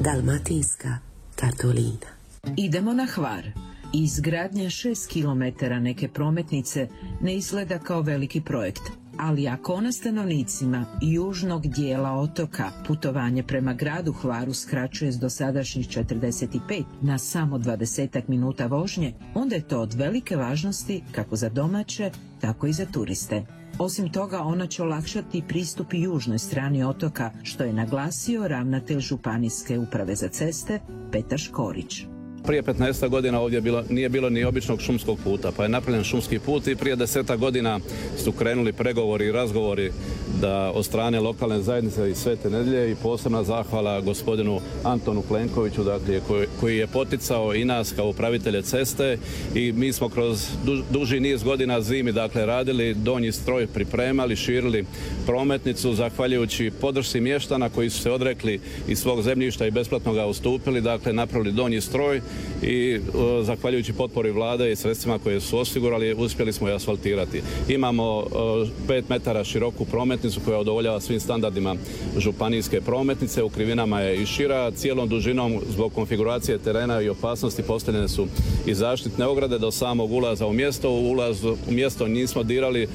Dalmatinska Katolina. Idemo na Hvar. Izgradnja 6 kilometara neke prometnice ne izgleda kao veliki projekt, ali ako ona stanovnicima južnog dijela otoka putovanje prema gradu Hvaru skraćuje s dosadašnjih 45 na samo 20 minuta vožnje, onda je to od velike važnosti kako za domaće, tako i za turiste. Osim toga, ona će olakšati pristup i južnoj strani otoka, što je naglasio ravnatelj Županijske uprave za ceste Petar Škorić. Prije 15 godina ovdje nije bilo ni običnog šumskog puta, pa je napravljen šumski put i prije 10 godina su krenuli pregovori i razgovori da od strane lokalne zajednice i Svete Nedjelje i posebna zahvala gospodinu Antonu Plenkoviću, dakle, koji je poticao i nas kao upravitelje ceste i mi smo kroz duži niz godina zimi radili donji stroj, pripremali, širili prometnicu zahvaljujući podršci mještana koji su se odrekli iz svog zemljišta i besplatno ga ustupili, napravili donji stroj i zahvaljujući potpori vlade i sredstvima koje su osigurali uspjeli smo je asfaltirati. Imamo 5 metara široku prometnicu koja udovoljava svim standardima županijske prometnice, u krivinama je i šira, cijelom dužinom zbog konfiguracije terena i opasnosti postavljene su i zaštitne ograde do samog ulaza u mjesto. U ulaz u mjesto nismo dirali